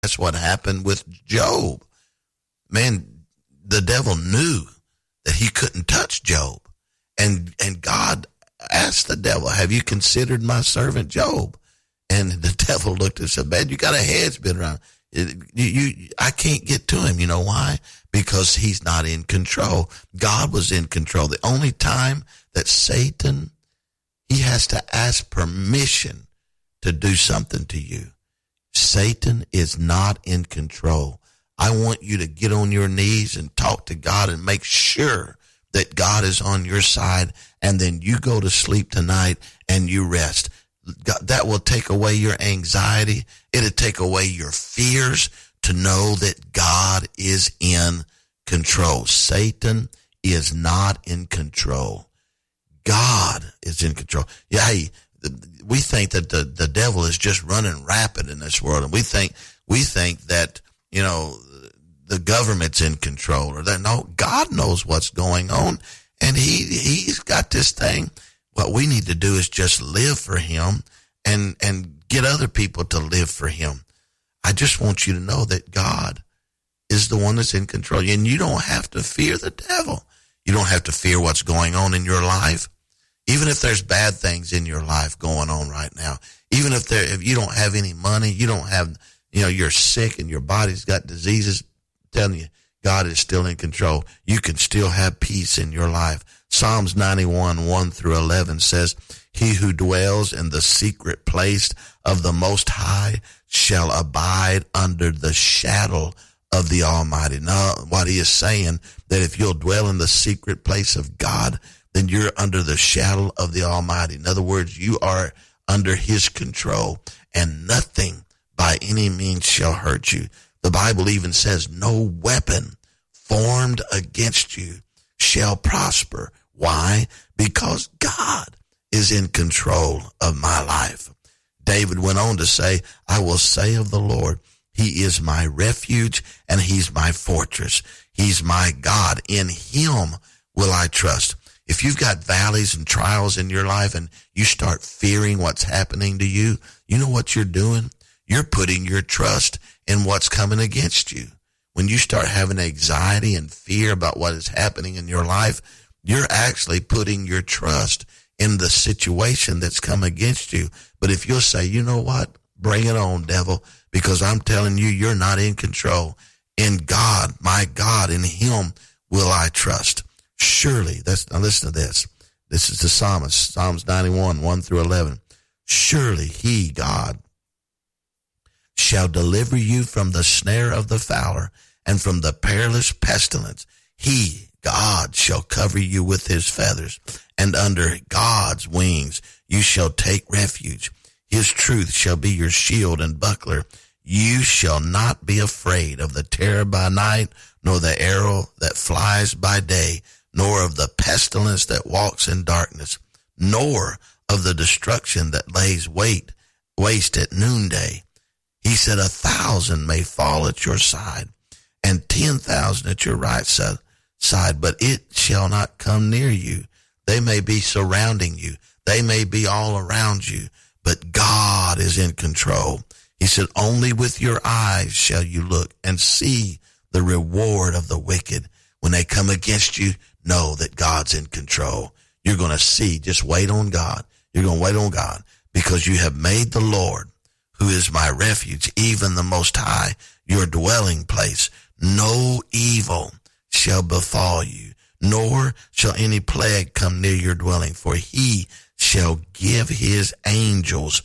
That's what happened with Job. Man, the devil knew that he couldn't touch Job. And God asked the devil, have you considered my servant Job? And the devil looked and said, man, you got a hedge been around. I can't get to him. You know why? Because he's not in control. God was in control. The only time that Satan, he has to ask permission to do something to you. Satan is not in control. I want you to get on your knees and talk to God and make sure that God is on your side, and then you go to sleep tonight and you rest. God, that will take away your anxiety. It'll take away your fears to know that God is in control. Satan is not in control. God is in control. Yeah, hey, we think that the devil is just running rapid in this world, and we think that, you know, the government's in control, or that. No, God knows what's going on, and he's got this thing. What we need to do is just live for him and get other people to live for him. I just want you to know that God is the one that's in control, and you don't have to fear the devil. You don't have to fear what's going on in your life. Even if there's bad things in your life going on right now, even if you don't have any money, you don't have, you know, you're sick and your body's got diseases, I'm telling you, God is still in control. You can still have peace in your life. Psalms 91, 1 through 11 says, he who dwells in the secret place of the Most High shall abide under the shadow of the Almighty. Now, what he is saying, that if you'll dwell in the secret place of God, then you're under the shadow of the Almighty. In other words, you are under his control, and nothing by any means shall hurt you. The Bible even says, no weapon formed against you shall prosper. Why? Because God is in control of my life. David went on to say, I will say of the Lord, he is my refuge and he's my fortress. He's my God. In him will I trust. If you've got valleys and trials in your life and you start fearing what's happening to you, you know what you're doing? You're putting your trust in what's coming against you. When you start having anxiety and fear about what is happening in your life, you're actually putting your trust in the situation that's come against you. But if you'll say, you know what? Bring it on, devil, because I'm telling you, you're not in control. In God, my God, in him will I trust. Surely, now listen to this. This is the psalmist, Psalms 91, 1 through 11. Surely he, God, shall deliver you from the snare of the fowler and from the perilous pestilence. He, God, shall cover you with his feathers, and under God's wings you shall take refuge. His truth shall be your shield and buckler. You shall not be afraid of the terror by night, nor the arrow that flies by day, nor of the pestilence that walks in darkness, nor of the destruction that lays waste at noonday. He said 1,000 may fall at your side, and 10,000 at your right side, but it shall not come near you. They may be surrounding you. They may be all around you, but God is in control. He said, only with your eyes shall you look and see the reward of the wicked. When they come against you, know that God's in control. You're going to see, just wait on God. You're going to wait on God because you have made the Lord, who is my refuge, even the Most High, your dwelling place. No evil shall befall you, nor shall any plague come near your dwelling, for he shall give his angels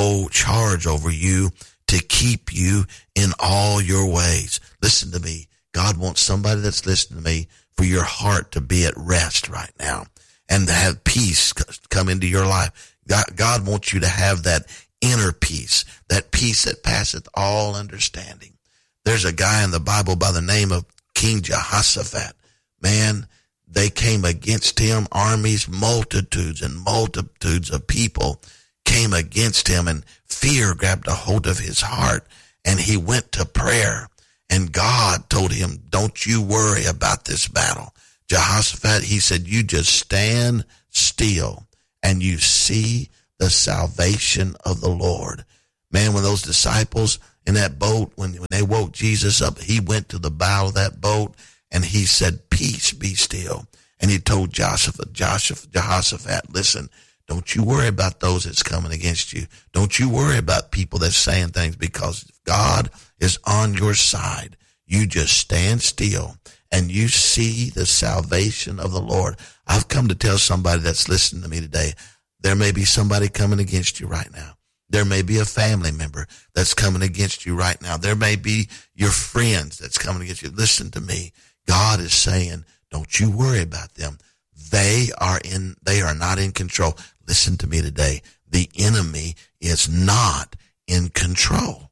charge over you to keep you in all your ways. Listen to me. God wants somebody that's listening to me for your heart to be at rest right now and to have peace come into your life. God wants you to have that inner peace that passeth all understanding. There's a guy in the Bible by the name of King Jehoshaphat. Man, they came against him, armies, multitudes and multitudes of people came against him, and fear grabbed a hold of his heart, and he went to prayer, and God told him, don't you worry about this battle. Jehoshaphat, he said, you just stand still and you see the salvation of the Lord. Man, when those disciples in that boat, when they woke Jesus up, he went to the bow of that boat and he said, peace, be still. And he told Jehoshaphat, listen, don't you worry about those that's coming against you. Don't you worry about people that's saying things, because if God is on your side, you just stand still and you see the salvation of the Lord. I've come to tell somebody that's listening to me today, there may be somebody coming against you right now. There may be a family member that's coming against you right now. There may be your friends that's coming against you. Listen to me. God is saying, don't you worry about them. They are not in control. Listen to me today. The enemy is not in control.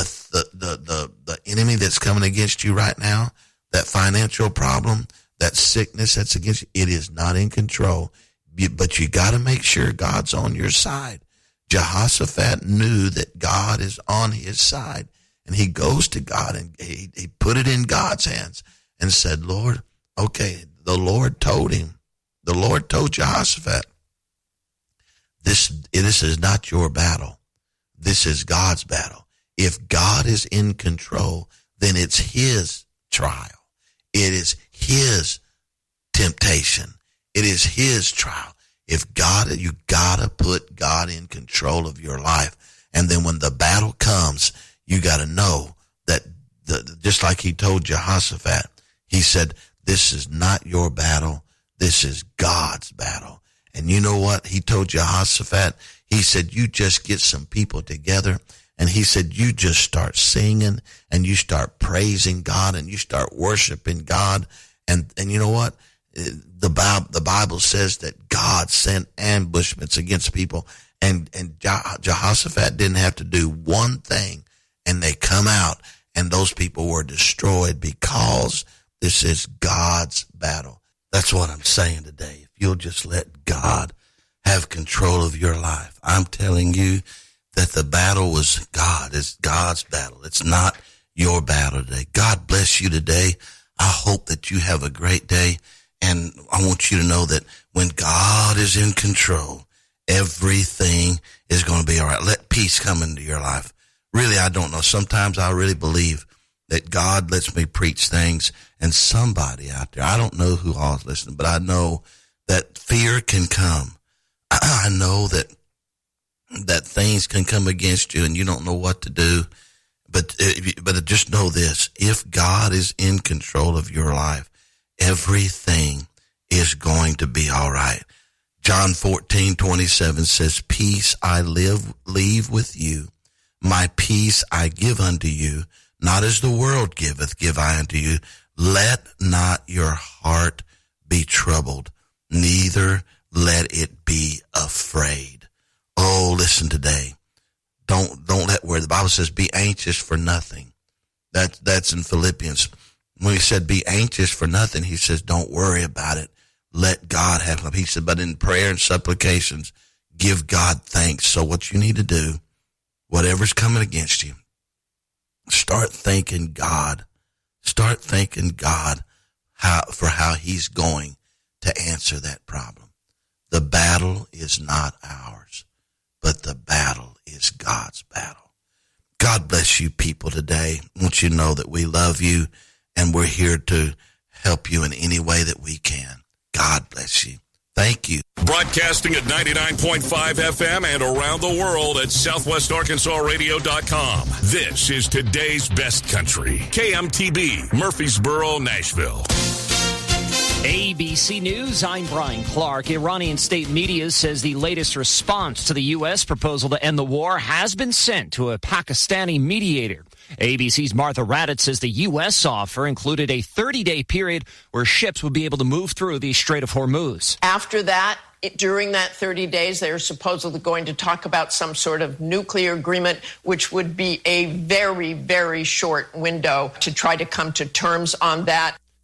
The enemy that's coming against you right now, that financial problem, that sickness that's against you, it is not in control. But you got to make sure God's on your side. Jehoshaphat knew that God is on his side, and he goes to God and he put it in God's hands and said, Lord, okay, the Lord told Jehoshaphat, this is not your battle. This is God's battle. If God is in control, then it's his trial. It is his temptation. It is his trial. You gotta put God in control of your life. And then when the battle comes, you gotta know that just like he told Jehoshaphat, he said, this is not your battle. This is God's battle. And you know what he told Jehoshaphat? He said, you just get some people together. And he said, you just start singing and you start praising God and you start worshiping God. And you know what? The Bible says that God sent ambushments against people, and Jehoshaphat didn't have to do one thing, and they come out and those people were destroyed, because this is God's battle. That's what I'm saying today. If you'll just let God have control of your life, I'm telling you that the battle was God. It's God's battle. It's not your battle today. God bless you today. I hope that you have a great day. And I want you to know that when God is in control, everything is going to be all right. Let peace come into your life. Really, I don't know. Sometimes I really believe that God lets me preach things, and somebody out there, I don't know who all is listening, but I know that fear can come. I know that things can come against you and you don't know what to do. But just know this, if God is in control of your life, everything is going to be all right. John 14:27 says, peace I leave with you. My peace I give unto you. Not as the world giveth, give I unto you. Let not your heart be troubled, neither let it be afraid. Oh, listen today. Don't let worry. The Bible says, be anxious for nothing. That's in Philippians. When he said, be anxious for nothing, he says, don't worry about it. Let God have it. He said, but in prayer and supplications, give God thanks. So what you need to do, whatever's coming against you, start thanking God. Start thanking God for how he's going to answer that problem. The battle is not ours, but the battle is God's battle. God bless you people today. I want you to know that we love you and we're here to help you in any way that we can. God bless you. Thank you. Broadcasting at 99.5 FM and around the world at southwestarkansasradio.com. This is today's best country. KMTB, Murfreesboro, Nashville. ABC News, I'm Brian Clark. Iranian state media says the latest response to the U.S. proposal to end the war has been sent to a Pakistani mediator. ABC's Martha Raddatz says the U.S. offer included a 30-day period where ships would be able to move through the Strait of Hormuz. After that, during that 30 days, they're supposedly going to talk about some sort of nuclear agreement, which would be a very, very short window to try to come to terms on that.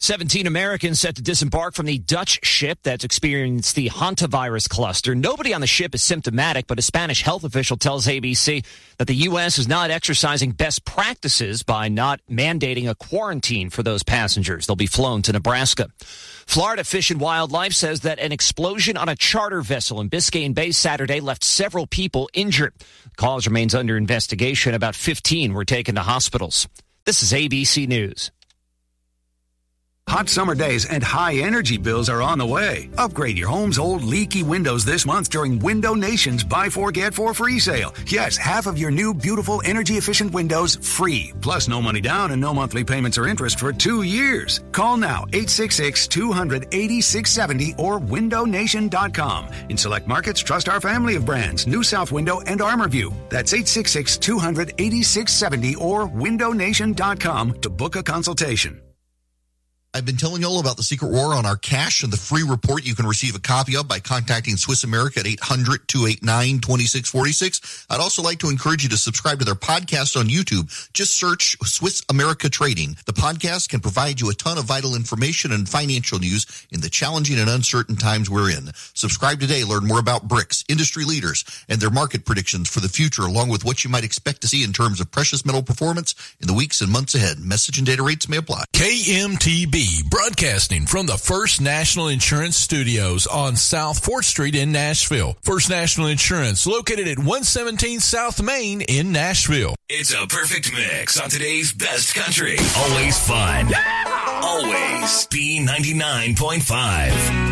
17 Americans set to disembark from the Dutch ship that's experienced the hantavirus cluster. Nobody on the ship is symptomatic, but a Spanish health official tells ABC that the U.S. is not exercising best practices by not mandating a quarantine for those passengers. They'll be flown to Nebraska. Florida Fish and Wildlife says that an explosion on a charter vessel in Biscayne Bay Saturday left several people injured. The cause remains under investigation. About 15 were taken to hospitals. This is ABC News. Hot summer days and high energy bills are on the way. Upgrade your home's old leaky windows this month during Window Nation's Buy 4 Get 4 free sale. Yes, half of your new beautiful energy efficient windows free. Plus no money down and no monthly payments or interest for 2 years. Call now 866-200-8670 or windownation.com. In select markets, trust our family of brands, New South Window and ArmorView. That's 866-200-8670 or windownation.com to book a consultation. I've been telling you all about the Secret War on our cash and the free report you can receive a copy of by contacting Swiss America at 800-289-2646. I'd also like to encourage you to subscribe to their podcast on YouTube. Just search Swiss America Trading. The podcast can provide you a ton of vital information and financial news in the challenging and uncertain times we're in. Subscribe today. Learn more about BRICS, industry leaders, and their market predictions for the future, along with what you might expect to see in terms of precious metal performance in the weeks and months ahead. Message and data rates may apply. KMTB. Broadcasting from the First National Insurance Studios on South 4th Street in Nashville. First National Insurance, located at 117 South Main in Nashville. It's a perfect mix on today's best country. Always fun. Always B99.5.